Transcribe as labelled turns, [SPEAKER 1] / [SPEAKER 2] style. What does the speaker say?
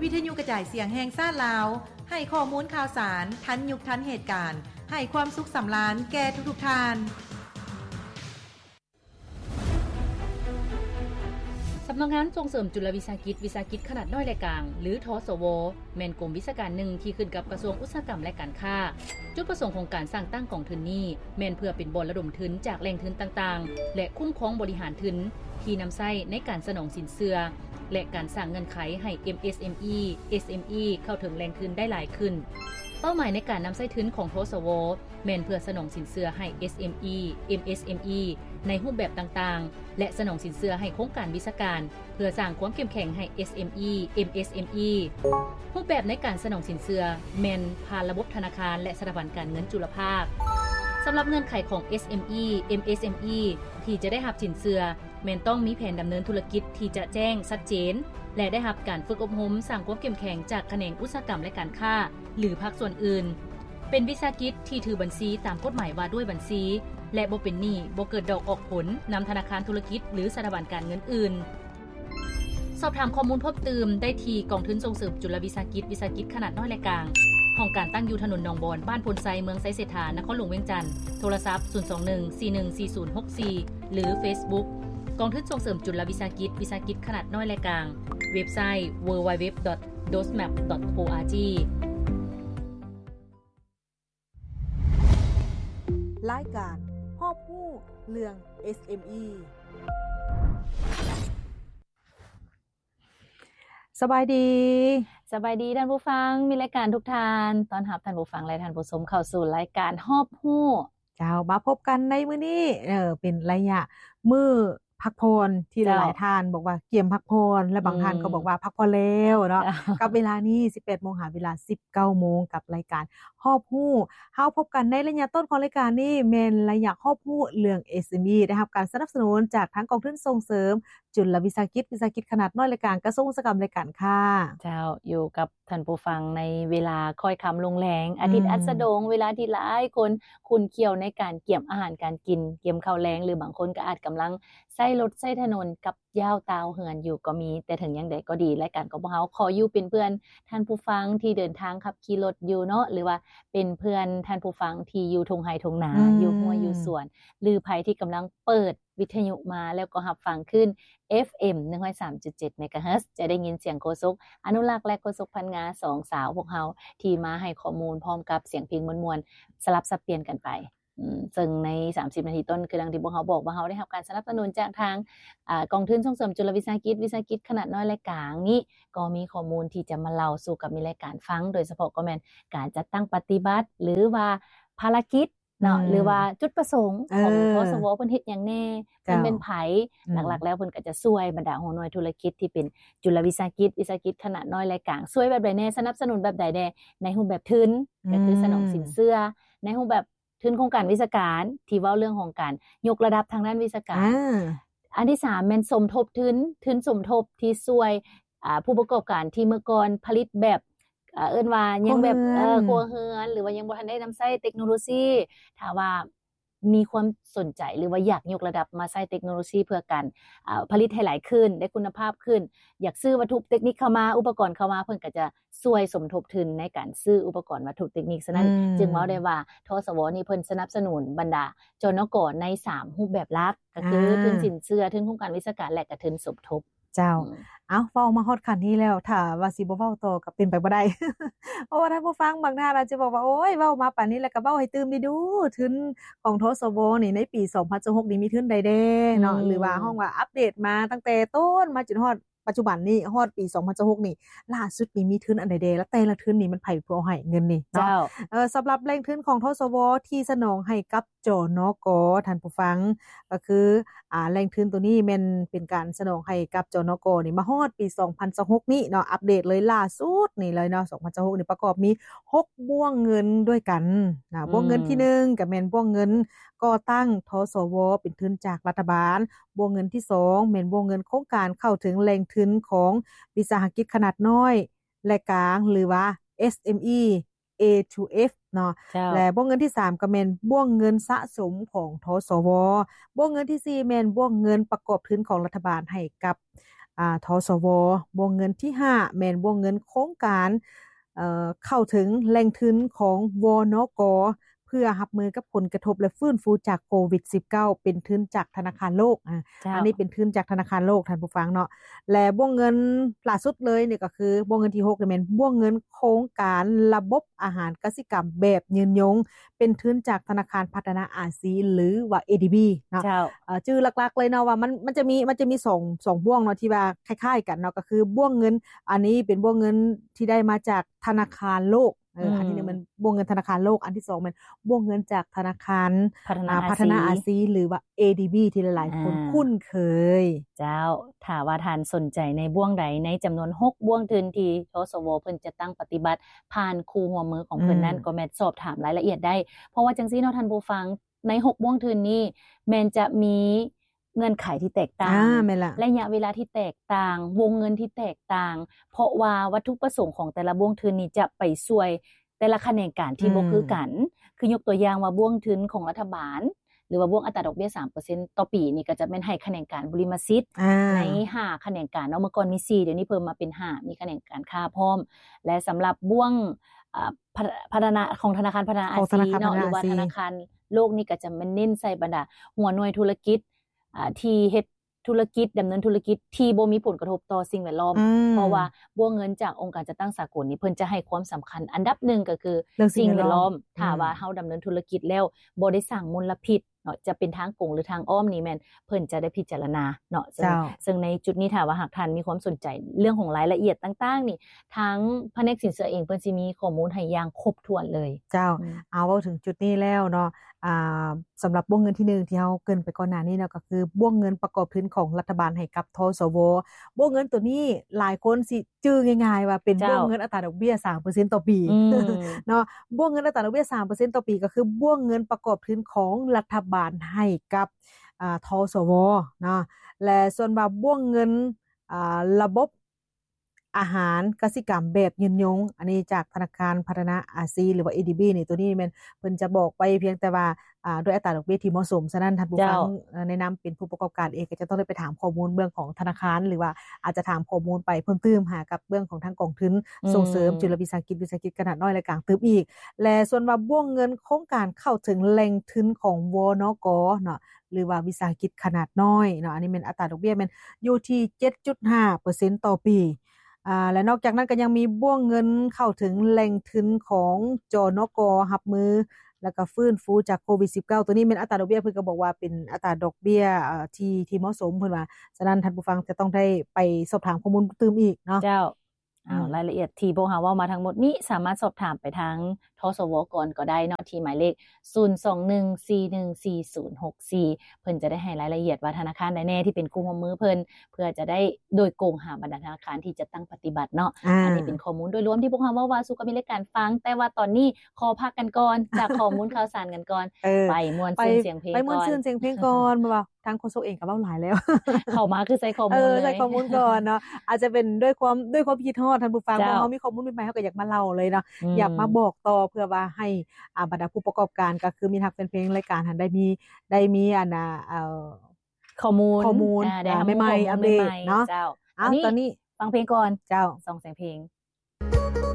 [SPEAKER 1] วิทยุกระจายเสียงแห่งชาติลาวให้ข้อมูลข่าวสารทันยุคทันเหตุการณ์ให้ความสุขสำราญแก่ทุกๆท่าน
[SPEAKER 2] สำนักงานส่งเสริมจุลวิสาหกิจขนาดน้อยและกลางหรือทสวแม่นกรมวิชาการหนึ่งที่ขึ้นกับกระทรวงอุตสาหกรรมและการค้าจุดประสงค์ของการสร้างตั้งกองทุนนี้แม่นเพื่อเป็นบ่อนระดมทุนจากแหล่งทุนต่างๆและคุ้มครองบริหารทุนที่นำใช้ในการสนองสินเชื่อและการสร้างเงื่อนไขให้ MSME SME เข้าถึงแหล่งทุนได้หลายขึ้นเป้าหมายในการนำใช้ทุนของทสวแม่นเพื่อสนองสินเชื่อให้ SME MSME ในรูปแบบต่างๆและสนองสินเชื่อให้โครงการวิชาการเพื่อสร้างความเข้มแข็งให้ SME MSME รูปแบบในการสนองสินเชื่อแม่นผ่านระบบธนาคารและสถาบันการเงินจุลภาคสำหรับเงื่อนไขของ SME MSME ที่จะได้รับสินเชื่อแม่นต้องมีแผนดำเนินธุรกิจที่จะแจ้งชัดเจนและได้รับการฝึกอบรมสร้างความเข้มแข็งจากแขนงอุตสาหกรรมและการค้าหรือภาคส่วนอื่นเป็นวิสาหกิจที่ถือบัญชีตามกฎหมายว่าด้วยบัญชีและบ่เป็นหนี้บ่เกิดดอกออกผลนำธนาคารธุรกิจหรือสถาบันการเงินอื่นสอบถามข้อมูลเพิ่มเติมได้ที่กองทุนส่งเสริมจุลวิสาหกิจขนาดน้อยและกลางห้องการตั้งอยู่ถนนหนองบอนบ้านพลไซเมืองไซเศรษฐานครหลวงเวียงจันทน์โทรศัพท์021414064หรือ Facebook กองทุนส่งเสริมจุลวิสาหกิจขนาดน้อยและกลางเว็บไซต์ www.dosmap.org
[SPEAKER 3] รายการฮอบฮู้เรื่อง SME สบายดีท่านผู้ฟังมีรายการทุกท่านต้อนรับท่านผู้ฟังและท่านผู้ชมเข้าสู่รายการฮอบฮู้เจ้ามาพบกันในมื้อนี้เป็นระยะมื้อพักผ่อนที่หลายท่านบอกว่าเกี่ยมพักผ่อนและบางท่านก็บอกว่าพักผ่อนแล้วเนาะกับเวลานี้ 18:00 นหาเวลา 19:00 นกับรายการฮอบฮู้เฮาพบกันในระยะต้นของรายการนี้แม่นระยะฮอบฮู้เรื่อง SME ได้รับการสนับสนุนจากทางกองทุนส่งเสริมจุลวิสาหกิจขนาดน้อยและกลางกระทรวงอุตสาหกรรมและการค้าเจ้าอยู่กับท่านผู้ฟังในเวลาค่อยค่ำลงแลงอาทิตย์อัสดงเวลาที่หลายคนคุ้นเคี่ยวในการเกี่ยมอาหารการกินเกี่ยมข้าวแลงหรือบางคนก็อาจกำลังใช้รถใช้ถนนกับยาวตาวเหือนอยู่ก็มีแต่ถึงอย่างใดก็ดีรายการของพวกเราขออยู่เป็นเพื่อนท่านผู้ฟังที่เดินทางขับขี่รถอยู่เนาะหรือว่าเป็นเพื่อนท่านผู้ฟังที่อยู่ทุ่งไร่ทุ่งนาอยู่หัวอยู่สวนหรือไผที่กำลังเปิดวิทยุมาแล้วก็รับฟังขึ้น FM 103.7 เมกะเฮิรตซ์จะได้ยินเสียงโฆษกอนุรักษ์และโฆษกพันงาสองสาวพวกเฮาที่มาให้ข้อมูลพร้อมกับเสียงเพลงม่วนๆสลับสับเปลี่ยนกันไปซึ่งใน30นาทีต้นคือดังที่พวกเฮาบอกว่าเฮาได้รับการสนับสนุนจากทางกองทุนส่งเสริมจุลวิสาหกิจขนาดน้อยและกลางนี้ก็มีข้อมูลที่จะมาเล่าสู่กับมีรายการฟังโดยเฉพาะก็แม่นการจัดตั้งปฏิบัติหรือว่าภารกิจเนาะหรือว่าจุดประสงค์ของทสวเพิ่นเฮ็ดหยังแน่เพิ่นเป็นไผหลักๆแล้วเพิ่นก็จะช่วยบรรดาหัวหน่วยธุรกิจที่เป็นจุลวิสาหกิจขนาดน้อยและกลางช่วยแบบใดแน่สนับสนุนแบบใดแน่ในรูปแบบทุนก็คือสนองสินเชื่อในรูปแบบทุนโครงการวิชาการที่เว้าเรื่องของการยกระดับทางด้านวิชาการอันที่3แม่นสมทบทุนสมทบที่ช่วยผู้ประกอบการที่เมื่อก่อนผลิตแบบเอิ้นว่ายังแบบครัวเรือนหรือว่ายังบ่ทันได้นำใช้เทคโนโลยีถ้าว่ามีความสนใจหรือว่าอยากยกระดับมาใช้เทคโนโลยีเพื่อการผลิตให้หลายขึ้นได้คุณภาพขึ้นอยากซื้อวัตถุเทคนิคเข้ามาอุปกรณ์เข้ามาเพิ่นก็จะช่วยสมทบทุนในการซื้ออุปกรณ์วัตถุเทคนิคฉะนั้นจึงเว้าได้ว่าทสวนี่เพิ่นสนับสนุนบรรดาจนกใน3รูปแบบหลักก็คือทุนสินเชื่อทุนโครงการวิชาการและก็ทุนสมทบเจ้าเว้ามาฮอดขั้นนี้แล้วถ้าว่าสิบ่เว้าต่อก็เป็นไปบ่ได้ เพราะว่าท่านผู้ฟังบางท่านอาจจะบอกว่าโอ๊ยเว้ามาปานนี้แล้วก็เว้าให้ตื่นไปดูทุนของทสวนี่ในปี2016นี่มีทุนใดแด่เนาะหรือว่าฮ้องว่าอัปเดตมาตั้งแต่ต้นมาจนฮอดปัจจุบันนี้ฮอดปี2016นี่ล่าสุดนี่มีทุนอันใดแด่แล้วแต่ละทุนนี่มันไผผู้เอาให้เงินนี่เนาะสำหรับแหล่งทุนของทสวที่สนองให้กับจนก.ท่านผู้ฟังก็คือแหล่งทุนตัวนี้แม่นเป็นการสนองให้กับจนก.นี่มาฮอดปี2026นี้เนาะอัปเดตเลยล่าสุดนี่เลยเนาะ2026นี่ประกอบมี6บ่วงเงินด้วยกันนะบ่วงเงินที่1ก็แม่นบ่วงเงินก่อตั้งทสวเป็นทุนจากรัฐบาลบ่วงเงินที่2แม่นบ่วงเงินโครงการเข้าถึงแหล่งทุนของวิสาหกิจขนาดน้อยและกลางหรือว่า SME A2F เนาะและบ่วงเงินที่3ก็แม่นบ่วงเงินสะสมของทสวบ่วงเงินที่4แม่นบ่วงเงินประกอบทุนของรัฐบาลให้กับทสววงเงินที่5แม่นวงเงินโครงการเข้าถึงแหล่งทุนของวนก.เพื่อรับมือกับผลกระทบและฟื้นฟูจากโควิด -19 เป็นทุนจากธนาคารโลกอันนี้เป็นทุนจากธนาคารโลกท่านผู้ฟังเนาะและวงเงินล่าสุดเลยนี่ก็คือวงเงินที่6นี่แม่นวงเงินโครงการระบบอาหารกสิกรรมแบบยืนยงเป็นทุนจากธนาคารพัฒนาอาเซียนหรือว่า ADB เนาะชื่อหลักๆเลยเนาะว่ามันจะมี2บ่วงเนาะที่ว่าคล้ายๆกันเนาะก็คือบ่วงเงินอันนี้เป็นบ่วงเงินที่ได้มาจากธนาคารโลกอันที่1มันบ่วงเงินธนาคารโลกอันที่2มันบ่วงเงินจากธนาคารพัฒนาอาเซียนหรือว่า ADB ที่หลายๆคนคุ้นเคย
[SPEAKER 2] เจ้าถ้าว่าท่านสนใจในบ่วงใดในจำนวน6บ่วงทุนที่ทสวเพิ่นจะตั้งปฏิบัติผ่านคู่หัวมือของเพิ่นนั้นก็แม่นสอบถามรายละเอียดได้เพราะว่าจังซี่เนาะท่านผู้ฟังใน6บ่วงทุนนี้แม่นจะมีเงื่อนไขที่แตกต่างระยะเวลาที่แตกต่างวงเงินที่แตกต่างเพราะว่าวัตถุประสงค์ของแต่ละบ่วงทุนนี้จะไปช่วยแต่ละคะแนนการที่บ่คือกันคือยกตัวอย่างว่าบ่วงทุนของรัฐบาลหรือว่าบ่วงอัตราดอกเบี้ย 3% ต่อปีนี่ก็จะแม่นให้คะแนนการบริมสิทธิ์ใน5คะแนนการเนาะเมื่อก่อนมี4เดี๋ยวนี้เพิ่มมาเป็น5มีคะแนนการค่าพร้อมและสำหรับบ่วงพัฒนาของธนาคารพัฒนาอาเซียนเนาะหรือว่าธนาคารโลกนี่ก็จะแม่นเน้นใส่บรรดาหัวหน่วยธุรกิจที่เฮ็ดธุรกิจดำเนินธุรกิจที่บ่มีผลกระทบต่อสิ่งแวดล้อมเพราะว่าบ่วงเงินจากองค์การจัดตั้งสากลนี่เพิ่นจะให้ความสำคัญอันดับ1ก็คือสิ่งแวดล้อมถ้าว่าเฮาดำเนินธุรกิจแล้วบ่ได้สร้างมลพิษเนาะจะเป็นทางตรงหรือทางอ้อมนี่แม่นเพิ่นจะได้พิจารณาเนาะซึ่งในจุดนี้ถ้าว่าหากท่านมีความสนใจเรื่องของรายละเอียดต่างๆนี่ทั้งแผนกสินเชื่อเองเพิ่นสิมีข้อมูลให้อย่างครบถ้วนเลย
[SPEAKER 3] เจ้าเอาเว้าถึงจุดนี้แล้วเนาะสำหรับบ่วงเงินที่1ที่เฮาเกริ่นไปก่อนหน้านี้เนาะก็คือบ่วงเงินประกอบทุนของรัฐบาลให้กับทสวบ่วงเงินตัวนี้หลายคนสิชื่อง่ายๆว่าเป็นบ่วงเงินอัตราดอกเบี้ย 3% ต่อปีเนาะบ่วงเงินอัตราดอกเบี้ย 3% ต่อปีก็คือบ่วงเงินประกอบทุนของรัฐบาลให้กับทสวเนาะและส่วนว่าบ่วงเงินระบบอาหารกสิกรรมแบบยืนยงอันนี้จากธนาคารพัฒนาอาเซียนหรือว่า ADB นี่ตัวนี้แม่นเพิ่นจะบอกไปเพียงแต่ว่าด้วยอัตราดอกเบี้ยที่เหมาะสมฉะนั้นท่านผู้ฟังแนะนำเป็นผู้ประกอบการเองก็จะต้องได้ไปถามข้อมูลเบื้องของธนาคารหรือว่าอาจจะถามข้อมูลไปเพิ่มเติมหากับเบื้องของทางกองทุนส่งเสริมจุลวิสาหกิจขนาดน้อยและกลางเติมอีกและส่วนว่าบ่วงเงินโครงการเข้าถึงแหล่งทุนของวนก.เนาะหรือว่าวิสาหกิจขนาดน้อยเนาะอันนี้แม่นอัตราดอกเบี้ยแม่นอยู่ที่ 7.5% ต่อปีและนอกจากนั้นก็ยังมีบ่วงเงินเข้าถึงแหล่งทุนของจนก.รับมือแล้วก็ฟื้นฟูจากโควิด -19 ตัวนี้เป็นอัตราดอกเบี้ยเพิ่นก็บอกว่าเป็นอัตราดอกเบี้ยที่เหมาะสมเพิ่นว่าฉะนั้นท่านผู้ฟังจะต้องได้ไปสอบถามข้อมูลเพิ่มอีกเนาะ
[SPEAKER 2] เจ้ารายละเอียดที่พวกเฮาเว้ามาทั้งหมดนี้สามารถสอบถามไปทางทสวก่อนก็ได้เนาะที่หมายเลข 021414064 เพิ่นจะได้ให้รายละเอียดว่าธนาคารใดแน่ที่เป็นคู่ร่วมมือเพิ่นเพื่อจะได้โดยโกงหาบรรดาธนาคารที่จะตั้งปฏิบัติเนาะอันนี้เป็นข้อมูลโดยรวมที่พวกเฮาเว้าว่าสู่กับมีรายการฟังแต่ว่าตอนนี้ขอพักกันก่อนจากข้อมูลข่าวสารกันก่อนไปม่วนซื่นเสียงเพลงก่อน
[SPEAKER 3] ไปม่วนซื่นเสียงเพลงก่อนว่าทางโฆษกเองก็เว้าหลายแล้ว
[SPEAKER 2] เข้ามาคือใส่ข้อมูลเลย
[SPEAKER 3] ใส่ข้อมูลก่อนเนาะอาจจะเป็นด้วยความคิดฮอดท่านผู้ฟังเพราะเฮามีข้อมูลใหม่ๆเฮาก็อยากมาเล่าเลยเนาะอยากมาบอกต่อเพื่อว่าให้บรรดาผู้ประกอบการก็คือมีทักแฟนเพลงรายการหันได้มีอัน
[SPEAKER 2] ข้อมูล
[SPEAKER 3] ใหม่ๆอัปเดตเนาะ
[SPEAKER 2] ตอนนี้ฟังเพลงก่อน
[SPEAKER 3] เจ้า
[SPEAKER 2] ส่งเสียงเพลง